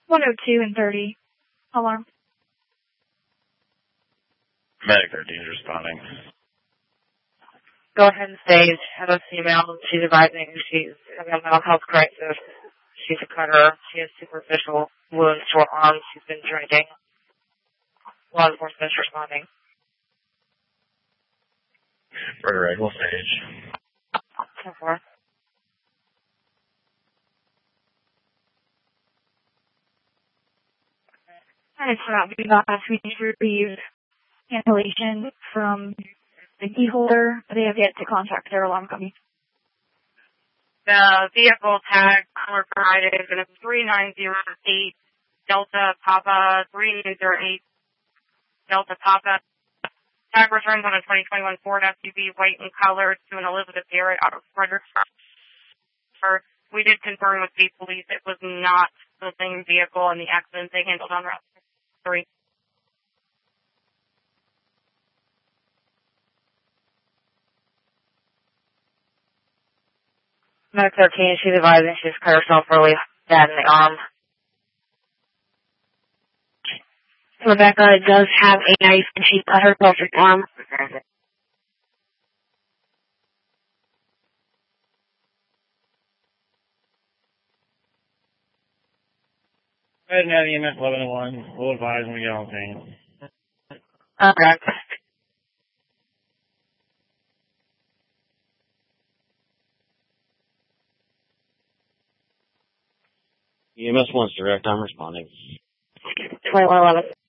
102 and 30. Alarm. Medic 13 is responding. Go ahead and stage. Have a female. She's advising she's having a mental health crisis. She's a cutter. She has superficial wounds to her arms. She's been drinking. Law enforcement is responding. Right, we'll stage. 10-4. And for that, we received cancellation from the key holder, but they have yet to contact their alarm company. The vehicle tag color provided is going to 3908 Delta Papa 3908 Delta Papa. Tag returns on a 2021 Ford SUV, white in color, to an Elizabeth Garrett out of Fredericksburg. We did confirm with the police it was not the same vehicle and the accident they handled on Route 3. Medic 13, she's advising she's cut herself really bad in the arm. Rebecca does have a knife and she cut herself in the arm. Go ahead and add EMS 11-1. We'll advise when we get on scene. Okay. EMS 1's direct, I'm responding. 2111.